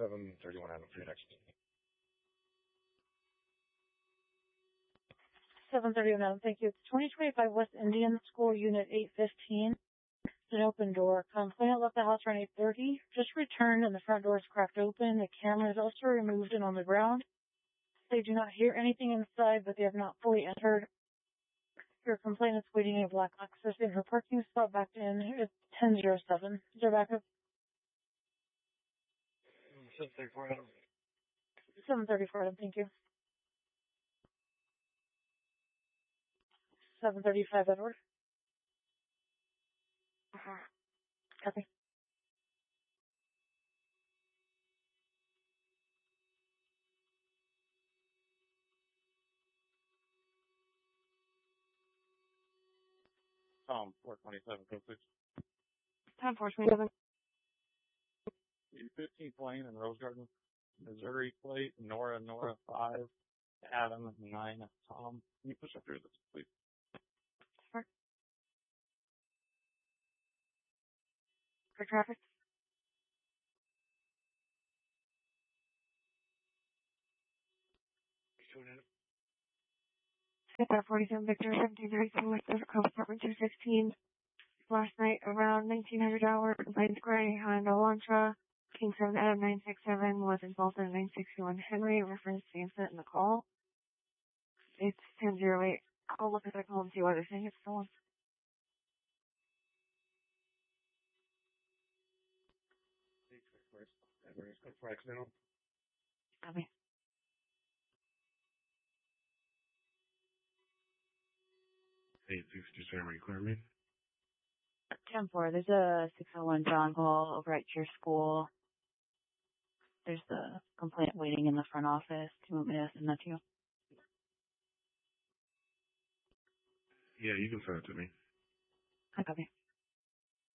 731 Adam for your next. 731 Adam, thank you. It's 2025 West Indian School, Unit 815. It's an open door. Complainant left the house around 8:30. Just returned and the front door is cracked open. The camera is also removed and on the ground. They do not hear anything inside, but they have not fully entered. Your complainant's waiting in a black Lexus in her parking spot backed in. It's 1007. Is there backup? 734 Adam. 734 Adam, thank you. 735 Edward. Copy. Tom, 427, go please. Tom 427. 15th Lane in Rose Garden, Missouri plate, Nora 5, Adam 9, Tom. Can you push up through this, please? Sure. For traffic? 47 Victor, 1737 West Overcome, apartment 216. Last night around 1900 hours, Lane Gray, Honda Elantra, King 7 Adam 967 was involved in 961 Henry, reference Samson in the call. It's 1008. I'll look at the call and see why they're saying it's stolen. Copy. 867, are you clear me? 10-4, there's a 601 John Hall over at your school. There's the complaint waiting in the front office. Do you want me to send that to you? Yeah, you can send it to me. I copy.